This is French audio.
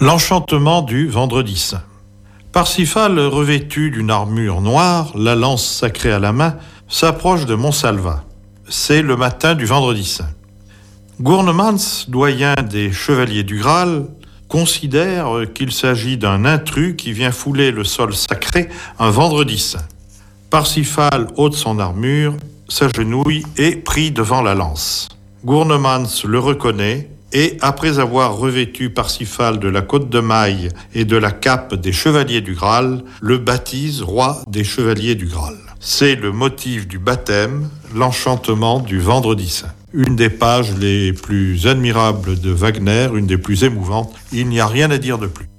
L'enchantement du Vendredi Saint. Parsifal, revêtu d'une armure noire, la lance sacrée à la main, s'approche de Montsalvat. C'est le matin du Vendredi Saint. Gurnemans, doyen des chevaliers du Graal, considère qu'il s'agit d'un intrus qui vient fouler le sol sacré un Vendredi Saint. Parsifal ôte son armure, s'agenouille et prie devant la lance. Gurnemans le reconnaît et, après avoir revêtu Parsifal de la cotte de maille et de la cape des chevaliers du Graal, le baptise roi des chevaliers du Graal. C'est le motif du baptême, l'enchantement du Vendredi Saint. Une des pages les plus admirables de Wagner, une des plus émouvantes. Il n'y a rien à dire de plus.